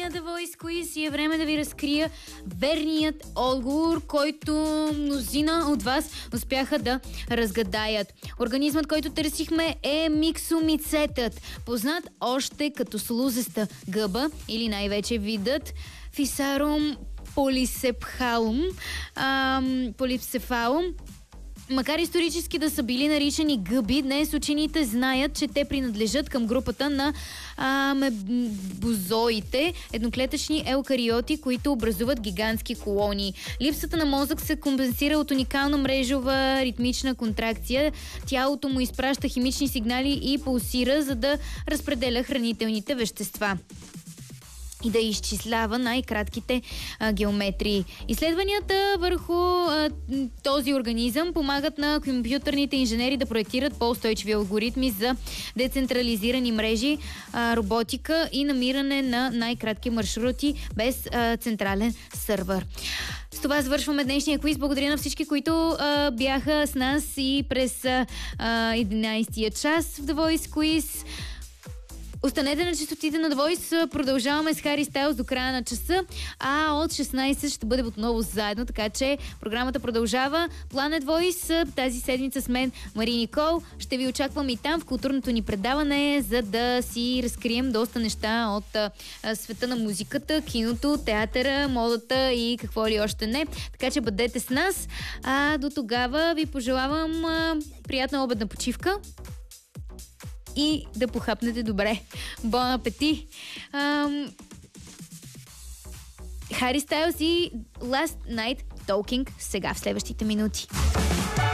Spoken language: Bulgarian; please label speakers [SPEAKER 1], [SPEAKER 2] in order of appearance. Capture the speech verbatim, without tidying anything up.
[SPEAKER 1] на The Voice Quiz и е време да ви разкрия верният отговор, който мнозина от вас успяха да разгадаят. Организмът, който търсихме, е миксомицетът, познат още като слузеста гъба или най-вече видът Фисарум полисепхалум, ам, полипсефалум. Макар исторически да са били наричани гъби, днес учените знаят, че те принадлежат към групата на амебозоите, едноклетъчни еукариоти, които образуват гигантски колонии. Липсата на мозък се компенсира от уникална мрежова ритмична контракция. Тялото му изпраща химични сигнали и пулсира, за да разпределя хранителните вещества и да изчислява най-кратките а, геометрии. Изследванията върху а, този организъм помагат на компютърните инженери да проектират по-устойчиви алгоритми за децентрализирани мрежи, а, роботика и намиране на най-кратки маршрути без а, централен сървър. С това завършваме днешния квиз. Благодаря на всички, които а, бяха с нас и през а, единайсетия час в The Voice Quiz. Останете на честотите на The Voice. Продължаваме с Хари Стайлс до края на часа, а от шестнайсет ще бъде отново заедно, така че програмата продължава. Planet Voice тази седмица с мен, Мари Никол. Ще ви очаквам и там в културното ни предаване, за да си разкрием доста неща от а, света на музиката, киното, театъра, модата и какво ли още не. Така че бъдете с нас. А до тогава ви пожелавам а, приятна обедна почивка и да похапнете добре. Бон апети! Хари Стайлс и Last Night Talking сега в следващите минути.